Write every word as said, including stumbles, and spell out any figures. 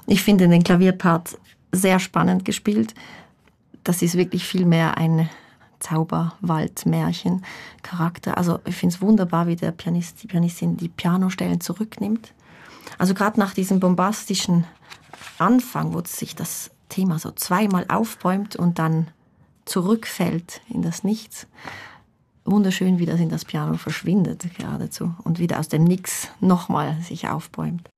Ich finde den Klavierpart sehr spannend gespielt. Das ist wirklich viel mehr ein Zauberwald-Märchen-Charakter. Also ich finde es wunderbar, wie der Pianist, die Pianistin die Pianostellen zurücknimmt. Also gerade nach diesem bombastischen Anfang, wo sich das Thema so zweimal aufbäumt und dann zurückfällt in das Nichts. Wunderschön, wie das in das Piano verschwindet geradezu und wieder aus dem Nix nochmal sich aufbäumt.